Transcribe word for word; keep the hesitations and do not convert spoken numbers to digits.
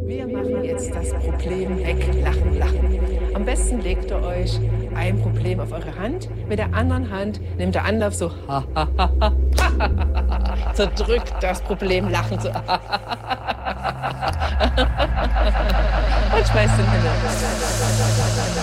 Wir machen jetzt das Problem weg. Lachen, lachen. Am besten legt ihr euch ein Problem auf eure Hand. Mit der anderen Hand nehmt ihr Anlauf so. Zerdrückt das Problem Lachen so. Und schmeißt den Himmel.